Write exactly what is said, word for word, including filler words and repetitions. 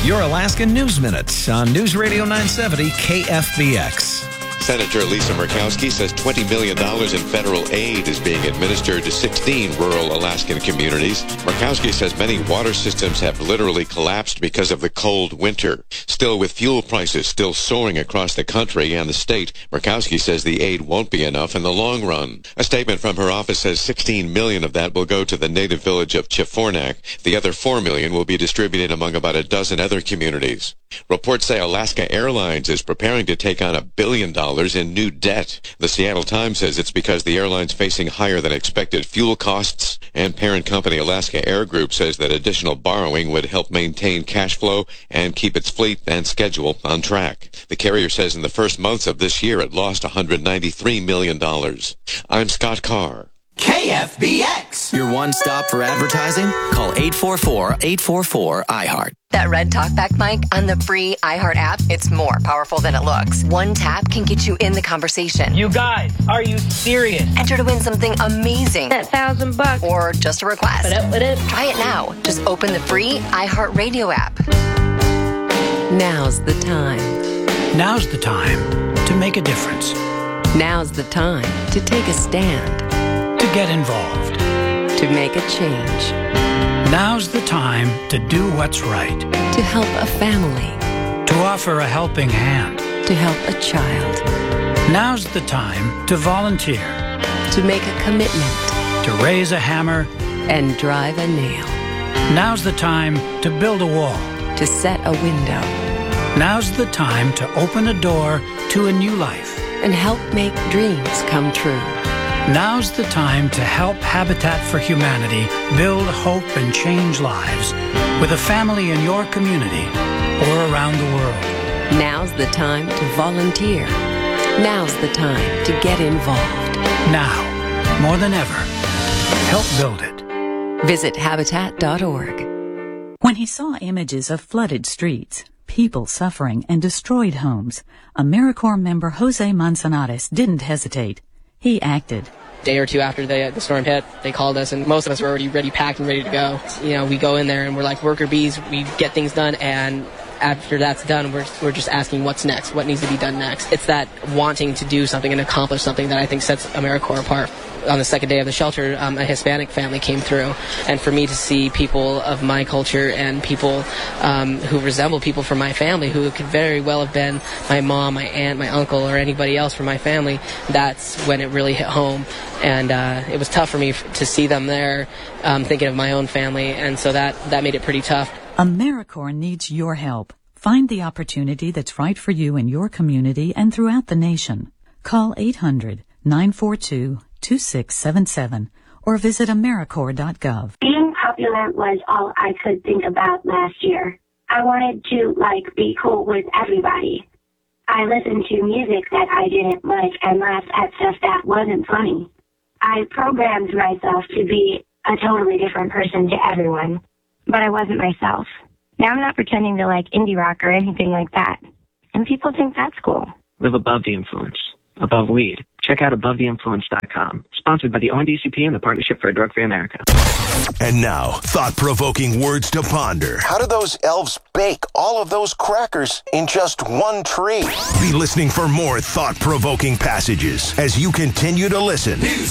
Your Alaska News Minute on News Radio nine seventy K F B X. Senator Lisa Murkowski says twenty million dollars in federal aid is being administered to sixteen rural Alaskan communities. Murkowski says many water systems have literally collapsed because of the cold winter. Still, with fuel prices still soaring across the country and the state, Murkowski says the aid won't be enough in the long run. A statement from her office says sixteen million dollars of that will go to the native village of Chifornak. The other four million dollars will be distributed among about a dozen other communities. Reports say Alaska Airlines is preparing to take on a billion dollars in new debt. The Seattle Times says it's because the airline's facing higher than expected fuel costs, and parent company Alaska Air Group says that additional borrowing would help maintain cash flow and keep its fleet and schedule on track. The carrier says in the first months of this year it lost one hundred ninety-three million dollars. I'm Scott Carr. K F B X. Your one stop for advertising? Call eight four four, eight four four, I heart. That red talkback mic on the free iHeart app, it's more powerful than it looks. One tap can get you in the conversation. You guys, are you serious? Enter to win something amazing. That thousand bucks. Or just a request. What up, what up? Try it now. Just open the free iHeart Radio app. Now's the time. Now's the time to make a difference. Now's the time to take a stand. To get involved. To make a change. Now's the time to do what's right. To help a family. To offer a helping hand. To help a child. Now's the time to volunteer. To make a commitment. To raise a hammer. And drive a nail. Now's the time to build a wall. To set a window. Now's the time to open a door to a new life. And help make dreams come true. Now's the time to help Habitat for Humanity build hope and change lives with a family in your community or around the world. Now's the time to volunteer. Now's the time to get involved. Now, more than ever, help build it. Visit habitat dot org. When he saw images of flooded streets, people suffering, and destroyed homes, AmeriCorps member Jose Manzanares didn't hesitate. He acted. Day or two after the, the storm hit, they called us, and most of us were already ready, packed, and ready to go. You know, we go in there, and we're like worker bees. We get things done, and after that's done, we're we're just asking what's next, what needs to be done next. It's that wanting to do something and accomplish something that I think sets AmeriCorps apart. On the second day of the shelter, um, a Hispanic family came through, and for me to see people of my culture and people um, who resemble people from my family, who could very well have been my mom, my aunt, my uncle, or anybody else from my family, that's when it really hit home. And uh, it was tough for me f- to see them there, um, thinking of my own family, and so that, that made it pretty tough. AmeriCorps needs your help. Find the opportunity that's right for you in your community and throughout the nation. Call eight hundred, nine four two, two six seven seven or visit AmeriCorps dot gov. Being popular was all I could think about last year. I wanted to, like, be cool with everybody. I listened to music that I didn't like and laughed at stuff that wasn't funny. I programmed myself to be a totally different person to everyone, but I wasn't myself. Now I'm not pretending to like indie rock or anything like that, and people think that's cool. Live above the influence, above weed. Check out above the influence dot com. Sponsored by the O N D C P and the Partnership for a Drug-Free America. And now, thought-provoking words to ponder. How do those elves bake all of those crackers in just one tree? Be listening for more thought-provoking passages as you continue to listen.